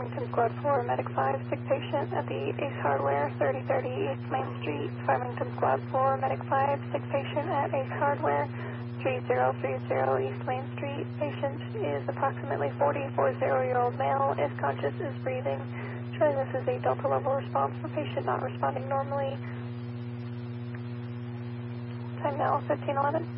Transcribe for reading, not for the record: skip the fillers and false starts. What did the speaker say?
Farmington Squad 4, Medic 5, sick patient at the Ace Hardware, 3030 East Main Street. Farmington Squad 4, Medic 5, sick patient at Ace Hardware, 3030 East Main Street. Patient is approximately 40-year-old male, is conscious, is breathing. Showing this is a Delta level response for patient not responding normally. Time now 1511.